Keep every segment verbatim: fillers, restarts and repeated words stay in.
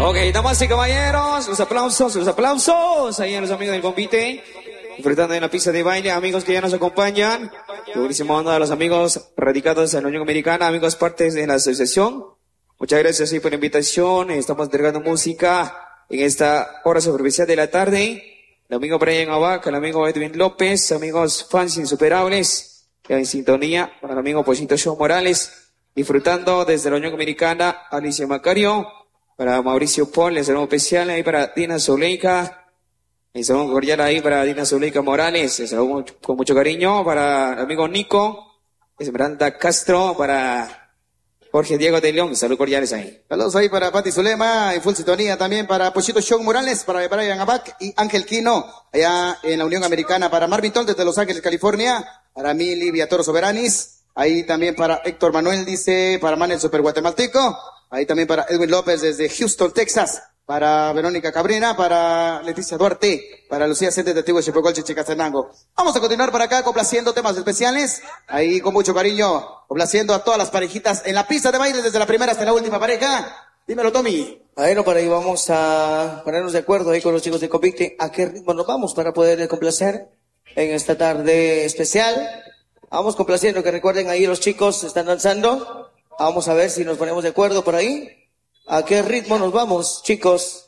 Ok, damas y caballeros, los aplausos, los aplausos. Ahí a los amigos del convite, disfrutando en la pista de baile, amigos que ya nos acompañan. Buenísimo onda a los amigos radicados en la Unión Americana, amigos partes de la asociación. Muchas gracias sí, por la invitación. Estamos entregando música en esta hora superficial de la tarde. El amigo Brian Abac, el amigo Edwin López, amigos fans insuperables, en sintonía con el amigo Pochito Show Morales, disfrutando desde la Unión Americana, Alicia Macario, para Mauricio Paul, el saludo especial ahí para Dina Zuleika, el saludo cordial ahí para Dina Zuleika Morales, el saludo con mucho cariño para el amigo Nico, Esmeralda Castro, para Jorge Diego de León, saludos cordiales ahí. Saludos ahí para Pati Zulema, en full sintonía también para Pochito Show Morales, para Brian Abac y Ángel Quino, allá en la Unión Americana, para Marvin Tol desde Los Ángeles, California, para mí Livia Toro Soberanis, ahí también para Héctor Manuel, dice, para Manel Super Guatemalteco, ahí también para Edwin López desde Houston, Texas, para Verónica Cabrera, para Leticia Duarte, para Lucía Centes de Tigua Chipocolche, Chicastenango. Vamos a continuar para acá complaciendo temas especiales, ahí con mucho cariño, complaciendo a todas las parejitas en la pista de baile desde la primera hasta la última pareja. Dímelo, Tommy. Bueno, para ahí vamos a ponernos de acuerdo ahí con los chicos de Convicte a qué ritmo nos vamos para poder complacer en esta tarde especial. Vamos complaciendo, que recuerden ahí los chicos están danzando. Vamos a ver si nos ponemos de acuerdo por ahí. ¿A qué ritmo nos vamos, chicos?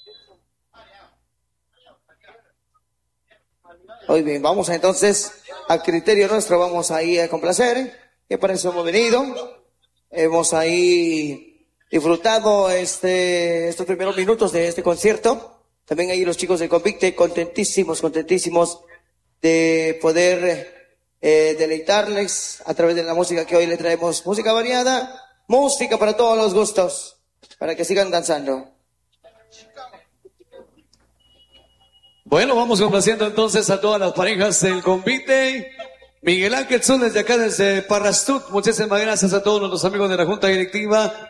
Muy bien, vamos entonces a criterio nuestro, vamos ahí a complacer. Que para eso hemos venido. Hemos ahí disfrutado este, estos primeros minutos de este concierto. También ahí los chicos de Convicte, contentísimos, contentísimos de poder eh, deleitarles a través de la música que hoy le traemos. Música variada, música para todos los gustos, para que sigan danzando. Bueno, vamos complaciendo entonces a todas las parejas del convite. Miguel Ángel Zul desde acá, desde Parrastut. Muchísimas gracias a todos los amigos de la Junta Directiva.